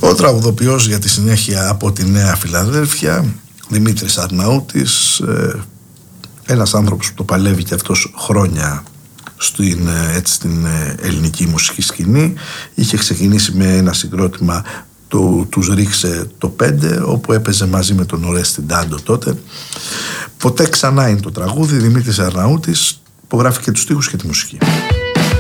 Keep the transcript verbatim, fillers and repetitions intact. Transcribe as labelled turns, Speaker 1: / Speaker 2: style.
Speaker 1: Ο τραγουδοποιός για τη συνέχεια από τη Νέα Φιλαδέλφια, Δημήτρης Αρναούτης, ένας άνθρωπος που το παλεύει και αυτός χρόνια στην, έτσι, στην ελληνική μουσική σκηνή. Είχε ξεκινήσει με ένα συγκρότημα, το, τους ρίξε το πέντε, όπου έπαιζε μαζί με τον Ορέστη Ντάντο τότε. Ποτέ ξανά είναι το τραγούδι. Δημήτρης Αρναούτης, υπογράφει και τους στίχους και τη μουσική.